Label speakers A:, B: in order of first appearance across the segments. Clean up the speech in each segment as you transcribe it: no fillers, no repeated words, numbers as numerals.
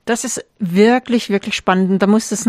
A: Das ist wirklich, wirklich spannend. Da muss das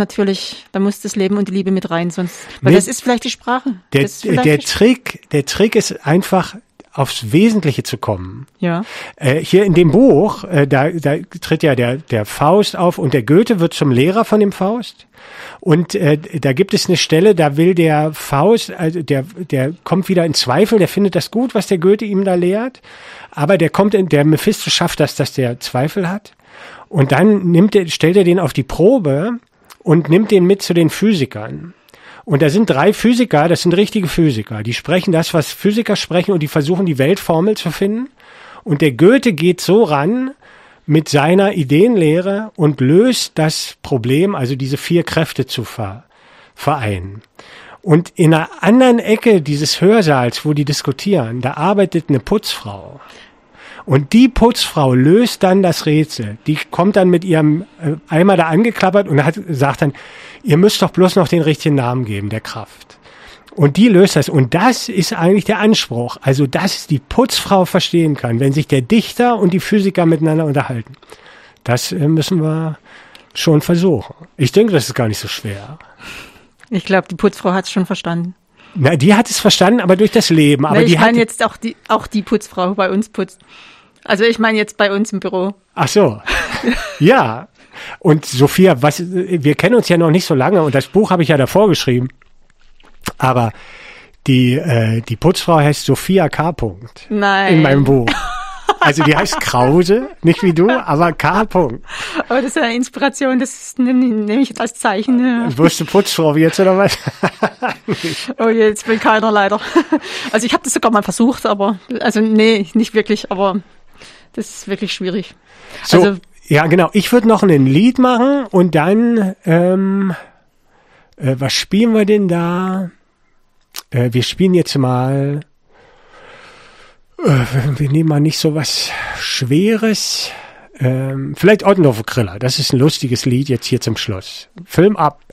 A: Leben und die Liebe mit rein, weil das ist vielleicht die Sprache.
B: Der Trick ist einfach, aufs Wesentliche zu kommen.
A: Ja.
B: Hier in dem Buch, da tritt ja der Faust auf und der Goethe wird zum Lehrer von dem Faust. Und da gibt es eine Stelle, da will der Faust, also der kommt wieder in Zweifel, der findet das gut, was der Goethe ihm da lehrt, aber der Mephisto schafft das, dass der Zweifel hat. Und dann stellt er den auf die Probe und nimmt den mit zu den Physikern. Und da sind 3 Physiker, das sind richtige Physiker, die sprechen das, was Physiker sprechen, und die versuchen, die Weltformel zu finden. Und der Goethe geht so ran mit seiner Ideenlehre und löst das Problem, also diese 4 Kräfte zu vereinen. Und in einer anderen Ecke dieses Hörsaals, wo die diskutieren, da arbeitet eine Putzfrau. Und die Putzfrau löst dann das Rätsel. Die kommt dann mit ihrem Eimer da angeklappert und sagt dann, ihr müsst doch bloß noch den richtigen Namen geben, der Kraft. Und die löst das. Und das ist eigentlich der Anspruch. Also, dass die Putzfrau verstehen kann, wenn sich der Dichter und die Physiker miteinander unterhalten. Das müssen wir schon versuchen. Ich denke, das ist gar nicht so schwer.
A: Ich glaube, die Putzfrau hat es schon verstanden.
B: Na, die hat es verstanden, aber durch das Leben. Aber
A: ich meine jetzt auch die Putzfrau bei uns putzt. Also ich meine jetzt bei uns im Büro.
B: Ach so. Ja. Und Sophia, wir kennen uns ja noch nicht so lange und das Buch habe ich ja davor geschrieben. Aber die Putzfrau heißt Sophia K.
A: Nein.
B: In meinem Buch. Also die heißt Krause, nicht wie du, aber K.
A: Aber das ist eine Inspiration, das nehme ich jetzt als Zeichen. Ja.
B: Wirst du Putzfrau jetzt oder was?
A: Oh, jetzt will keiner leider. Also ich habe das sogar mal versucht, aber, nicht wirklich, aber das ist wirklich schwierig.
B: So,
A: also,
B: ja genau, ich würde noch ein Lied machen und dann, was spielen wir denn da? Wir spielen jetzt mal... Wir nehmen mal nicht so was Schweres. Vielleicht Ottenhofer Griller. Das ist ein lustiges Lied jetzt hier zum Schluss. Film ab.